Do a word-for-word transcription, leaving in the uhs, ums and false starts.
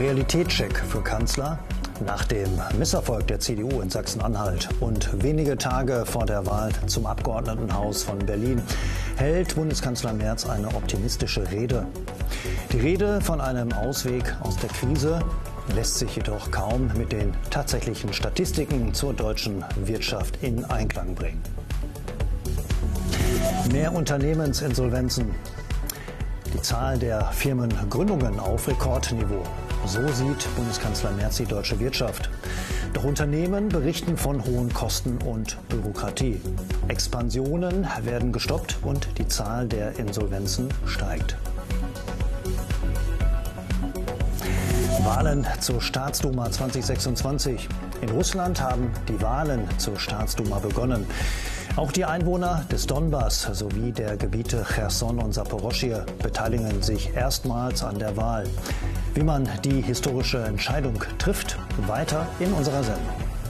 Realitätscheck für Kanzler. Nach dem Misserfolg der C D U in Sachsen-Anhalt und wenige Tage vor der Wahl zum Abgeordnetenhaus von Berlin hält Bundeskanzler Merz eine optimistische Rede. Die Rede von einem Ausweg aus der Krise lässt sich jedoch kaum mit den tatsächlichen Statistiken zur deutschen Wirtschaft in Einklang bringen. Mehr Unternehmensinsolvenzen. Die Zahl der Firmengründungen auf Rekordniveau. So sieht Bundeskanzler Merz die deutsche Wirtschaft. Doch Unternehmen berichten von hohen Kosten und Bürokratie. Expansionen werden gestoppt und die Zahl der Insolvenzen steigt. Wahlen zur Staatsduma zweitausendsechsundzwanzig. In Russland haben die Wahlen zur Staatsduma begonnen. Auch die Einwohner des Donbass sowie der Gebiete Cherson und Saporoschschja beteiligen sich erstmals an der Wahl. Wie man die historische Entscheidung trifft, weiter in unserer Sendung.